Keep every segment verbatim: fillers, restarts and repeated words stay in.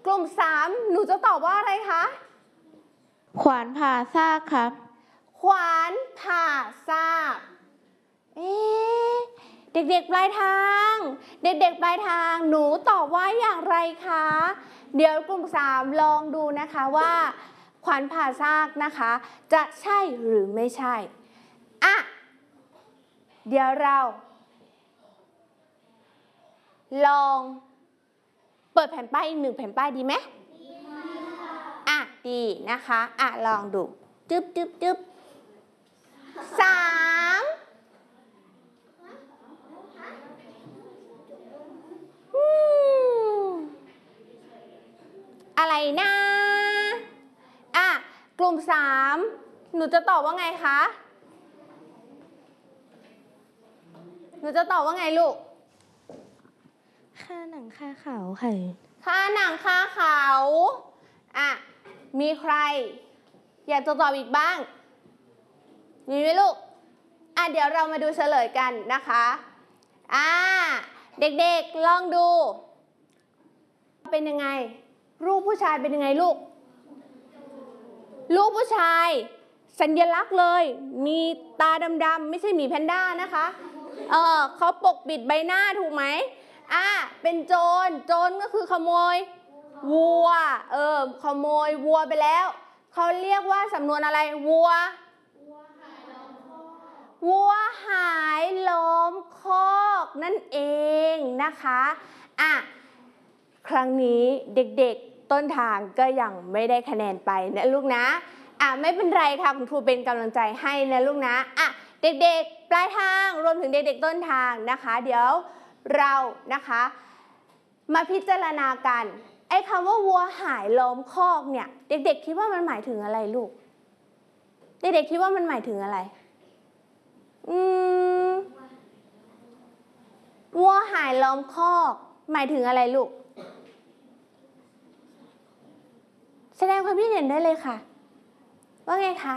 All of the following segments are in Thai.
กลุ่มสามหนูจะตอบว่าอะไรคะขวานผ่าซากครับขวานผ่าซากเอ๊ะเด็กๆปลายทางเด็กๆปลายทางหนูตอบว่าอย่างไรคะเดี๋ยวกลุ่มสามลองดูนะคะว่าขวานผ่าซากนะคะจะใช่หรือไม่ใช่อ่ะเดี๋ยวเราลองเปิดแผ่นป้ายอีกหนึ่งแผ่นป้ายดีไหมอ่ะดีนะคะอ่ะลองดูจึ๊บจึ๊บจึ๊บสามอะไรนะอ่ะกลุ่มสามหนูจะตอบว่าไงคะหนูจะตอบว่าไงลูกค่าหนังค่าเขาค่ะค่าหนังค่าเขาอ่ะมีใครอยากจะตอบอีกบ้างมีไหมลูกอ่ะเดี๋ยวเรามาดูเฉลยกันนะคะอ่าเด็กๆลองดูเป็นยังไงรูปผู้ชายเป็นยังไงลูกรูปผู้ชายสัญลักษณ์เลยมีตาดำๆไม่ใช่หมีแพนด้านะคะเออเขาปกปิดใบหน้าถูกไหมอ่ะเป็นโจรโจรก็คือขโมยวัวเออขโมยวัวไปแล้วเขาเรียกว่าสำนวนอะไรวัววัวหายล้อมคอกนั่นเองนะคะอ่ะครั้งนี้เด็กๆต้นทางก็ยังไม่ได้คะแนนไปนะลูกนะอ่ะไม่เป็นไรค่ะคุณครูเป็นกำลังใจให้นะลูกนะอ่ะเด็กๆปลายทางรวมถึงเด็กๆต้นทางนะคะเดี๋ยวเรานะคะมาพิจารณากันไอ้คำว่าวัวหายล้อมคอกเนี่ยเด็กๆคิดว่ามันหมายถึงอะไรลูกเด็กๆคิดว่ามันหมายถึงอะไรอืมวัวหายล้อมคอกหมายถึงอะไรลูกแสดงความคิดเห็นได้เลยค่ะว่าไงคะ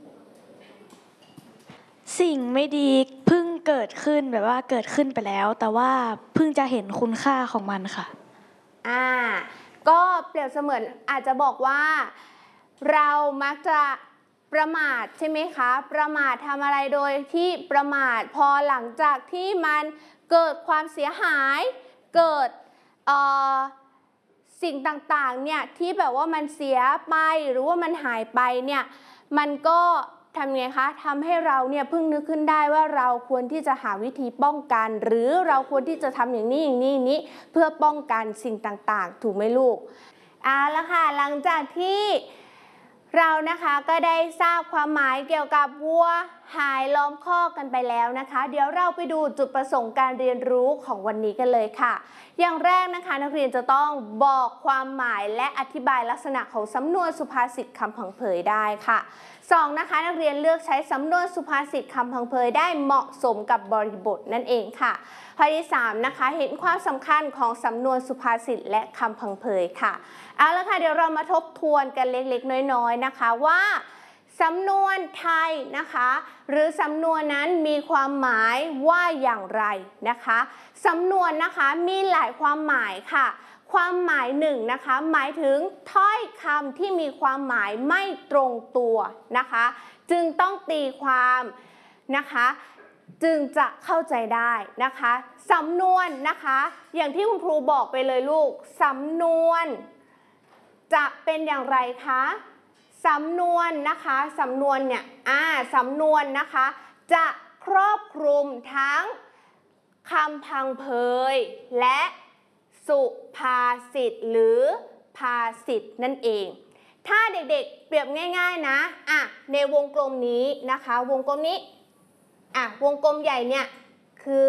สิ่งไม่ดีเพิ่งเกิดขึ้นแบบว่าเกิดขึ้นไปแล้วแต่ว่าเพิ่งจะเห็นคุณค่าของมันค่ะอ่าก็เปรียบเสมือนอาจจะบอกว่าเรามักจะประมาทใช่ไหมคะประมาททำอะไรโดยที่ประมาทพอหลังจากที่มันเกิดความเสียหายเกิดเอ่อสิ่งต่างๆเนี่ยที่แบบว่ามันเสียไปหรือว่ามันหายไปเนี่ยมันก็ทำไงคะทำให้เราเนี่ยเพิ่งนึกขึ้นได้ว่าเราควรที่จะหาวิธีป้องกันหรือเราควรที่จะทำอย่างนี้อย่างนี้นี้เพื่อป้องกันสิ่งต่างๆถูกไหมลูกเอาละค่ะหลังจากที่เรานะคะก็ได้ทราบความหมายเกี่ยวกับวัวหายล้อมคอกกันไปแล้วนะคะเดี๋ยวเราไปดูจุดประสงค์การเรียนรู้ของวันนี้กันเลยค่ะอย่างแรกนะคะนักเรียนจะต้องบอกความหมายและอธิบายลักษณะของสำนวนสุภาษิตคำพังเพยได้ค่ะสองนะคะนักเรียนเลือกใช้สำนวนสุภาษิตคำพังเพยได้เหมาะสมกับบริบทนั่นเองค่ะข้อที่สามนะคะเห็นความสำคัญของสำนวนสุภาษิตและคำพังเพยค่ะเอาละค่ะเดี๋ยวเรามาทบทวนกันเล็กๆน้อยๆนะคะว่าสำนวนไทยนะคะหรือสำนวนนั้นมีความหมายว่าอย่างไรนะคะสำนวนนะคะมีหลายความหมายค่ะความหมายหนึ่งนะคะหมายถึงถ้อยคำที่มีความหมายไม่ตรงตัวนะคะจึงต้องตีความนะคะจึงจะเข้าใจได้นะคะสำนวนนะคะอย่างที่คุณครูบอกไปเลยลูกสำนวนจะเป็นอย่างไรคะสำนวนนะคะสำนวนเนี่ยอ่าสำนวนนะคะจะครอบคลุมทั้งคำพังเพยและสุภาษิตหรือภาษิตนั่นเองถ้าเด็กๆเปรียบง่ายๆนะอ่ะในวงกลมนี้นะคะวงกลมนี้อ่ะวงกลมใหญ่เนี่ยคือ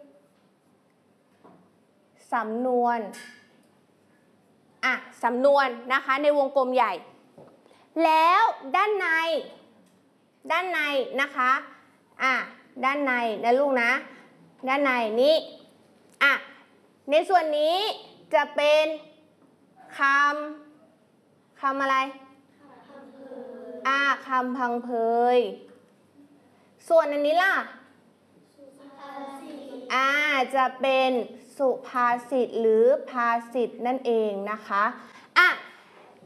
สำนวนอ่ะสำนวนนะคะในวงกลมใหญ่แล้วด้านในด้านในนะคะอ่ะด้านในนะลูกนะด้านในนี้อ่ะในส่วนนี้จะเป็นคำคำอะไรอ่ะคำพังเพยส่วนอันนี้ล่ะอ่าจะเป็นสุภาษิตหรือภาษิตนั่นเองนะคะอ่ะ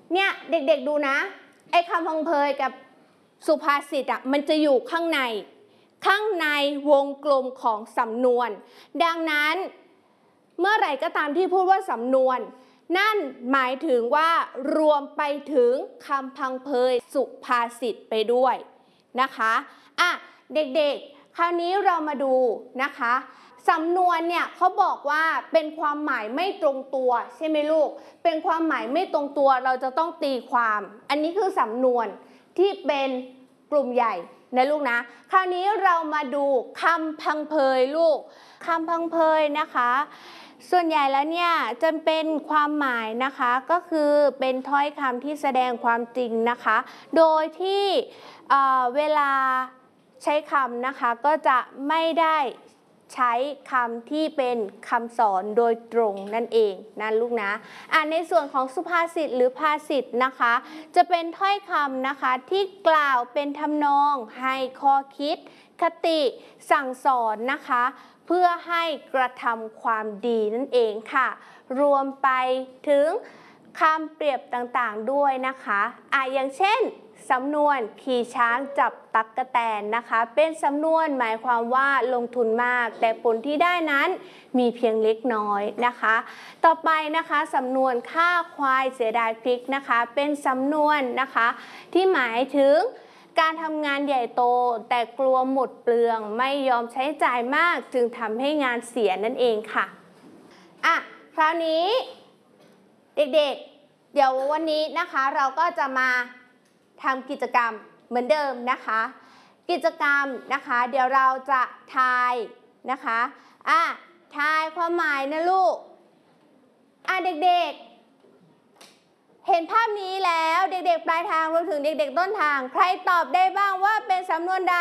เนี่ยเด็กๆดูนะไอ้คำพังเพยกับสุภาษิตอ่ะมันจะอยู่ข้างในข้างในวงกลมของสำนวนดังนั้นเมื่อไหร่ก็ตามที่พูดว่าสำนวนนั่นหมายถึงว่ารวมไปถึงคำพังเพยสุภาษิตไปด้วยนะคะอ่ะเด็กๆคราวนี้เรามาดูนะคะสำนวนเนี่ยเขาบอกว่าเป็นความหมายไม่ตรงตัวใช่ไหมลูกเป็นความหมายไม่ตรงตัวเราจะต้องตีความอันนี้คือสำนวนที่เป็นกลุ่มใหญ่นะลูกนะคราวนี้เรามาดูคำพังเพยลูกคำพังเพยนะคะส่วนใหญ่แล้วเนี่ยจะเป็นความหมายนะคะก็คือเป็นถ้อยคำที่แสดงความจริงนะคะโดยที่เอ่อเวลาใช้คำนะคะก็จะไม่ได้ใช้คำที่เป็นคำสอนโดยตรงนั่นเองนะลูกนะอ่ะในส่วนของสุภาษิตหรือภาษิตนะคะจะเป็นถ้อยคำนะคะที่กล่าวเป็นทำนองให้ข้อคิดคติสั่งสอนนะคะเพื่อให้กระทำความดีนั่นเองค่ะรวมไปถึงคำเปรียบต่างๆด้วยนะคะอ่ะอย่างเช่นสำนวนขี่ช้างจับตั๊กแตนนะคะเป็นสำนวนหมายความว่าลงทุนมากแต่ผลที่ได้นั้นมีเพียงเล็กน้อยนะคะต่อไปนะคะสำนวนฆ่าควายเสียดายพริกนะคะเป็นสำนวนนะคะที่หมายถึงการทำงานใหญ่โตแต่กลัวหมดเปลืองไม่ยอมใช้จ่ายมากจึงทำให้งานเสียนั่นเองค่ะอ่ะคราวนี้เด็กๆเดี๋ยววันนี้นะคะเราก็จะมาทำกิจกรรมเหมือนเดิมนะคะกิจกรรมนะคะเดี๋ยวเราจะทายนะคะอ่ะทายความหมายนะลูกอ่ะเด็กๆเห็นภาพนี้แล้วเด็กๆปลายทางรวมถึงเด็กๆต้นทางใครตอบได้บ้างว่าเป็นสำนวนใด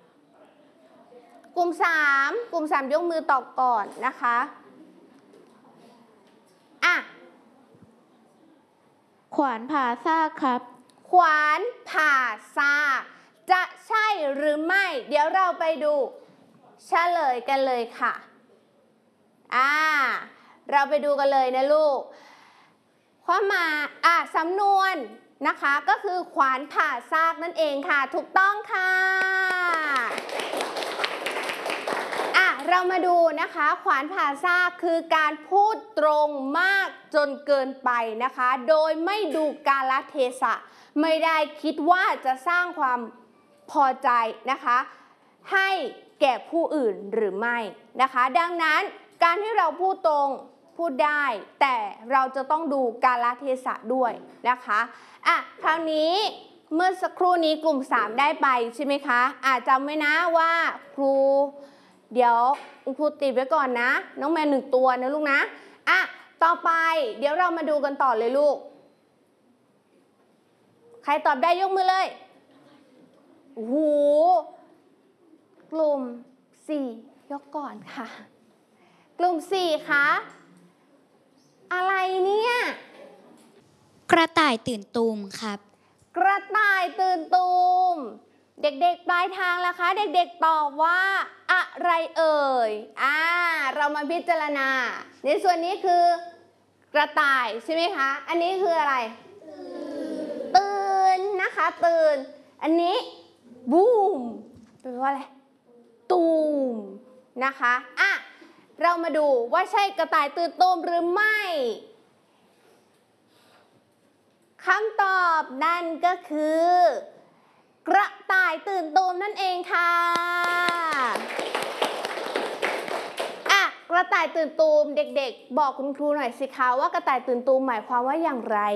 กลุ่มสามกลุ่มสามยกมือตอบก่อนนะคะอ่ะขวานผ่าซากครับขวานผ่าซากจะใช่หรือไม่เดี๋ยวเราไปดูเฉลยกันเลยค่ะอ่าเราไปดูกันเลยนะลูกความหมายอ่ะสำนวนนะคะก็คือขวานผ่าซากนั่นเองค่ะถูกต้องค่ะอ่ะเรามาดูนะคะขวานผ่าซากคือการพูดตรงมากจนเกินไปนะคะโดยไม่ดูกาลเทศะไม่ได้คิดว่าจะสร้างความพอใจนะคะให้แก่ผู้อื่นหรือไม่นะคะดังนั้นการที่เราพูดตรงพูดได้แต่เราจะต้องดูกาลเทศะด้วยนะคะอ่ะคราวนี้เมื่อสักครู่นี้กลุ่มสามได้ไปใช่ไหมคะอาจจำไว้นะว่าครูเดี๋ยวครูติดไว้ก่อนนะน้องแมวหนึ่งตัวนะลูกนะอ่ะต่อไปเดี๋ยวเรามาดูกันต่อเลยลูกใครตอบได้ยกมือเลยโอ้โหกลุ่มสี่ยกก่อนค่ะกลุ่มสี่คะอะไรเนี่ยกระต่ายตื่นตูมครับกระต่ายตื่นตูมเด็กๆปลายทางล่ะคะเด็กๆตอบว่าอะไรเอ่ยอ่าเรามาพิจารณาในส่วนนี้คือกระต่ายใช่ไหมคะอันนี้คืออะไรตื่นนะคะตื่นอันนี้บูมแปลว่าอะไรตูมนะคะอ่ะเรามาดูว่าใช่กระต่ายตื่นตูมหรือไม่คำตอบนั่นก็คือกระต่ายตื่นตูมนั่นเองค่ะอ่ะกระต่ายตื่นตูมเด็กๆบอกคุณครูหน่อยสิคะว่ากระต่ายตื่นตูมหมายความว่าอย่างไร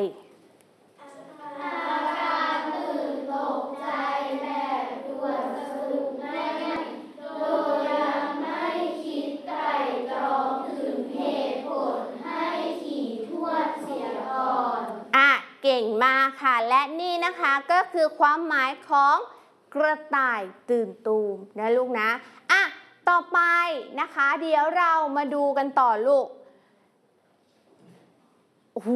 อาการตื่นตกใจแบบด่วนสรุปง่ายโดยยังไม่คิดไตร่ตรองถึงเหตุผลให้ถี่ถ้วนเสียก่อนอ่ะเก่งมากค่ะและนี่นะคะก็คือความหมายของกระต่ายตื่นตูมนะลูกนะอ่ะต่อไปนะคะเดี๋ยวเรามาดูกันต่อลูกโอ้โห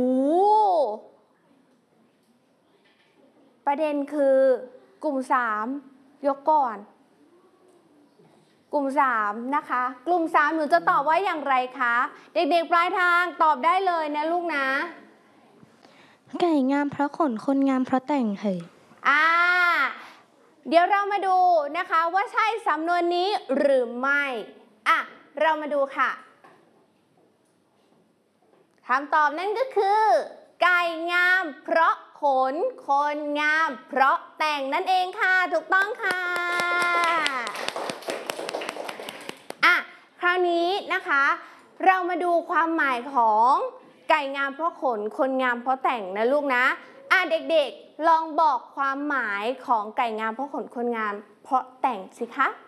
ประเด็นคือกลุ่มสามยกก่อนกลุ่มสามนะคะกลุ่มสามหนูจะตอบว่าอย่างไรคะเด็กๆปลายทางตอบได้เลยนะลูกนะไก่งามเพราะขนคนงามเพราะแต่งเหยอ่าเดี๋ยวเรามาดูนะคะว่าใช่สำนวนนี้หรือไม่อ่ะเรามาดูค่ะคำตอบนั่นก็คือ ไก่งามเพราะขนคนงามเพราะแต่งนั่นเองค่ะถูกต้องค่ะอ่ะคราวนี้นะคะเรามาดูความหมายของไก่งามเพราะขนคนงามเพราะแต่งนะลูกนะอ่ะเด็กๆลองบอกความหมายของไก่งามเพราะขนคนงามเพราะแต่งสิคะ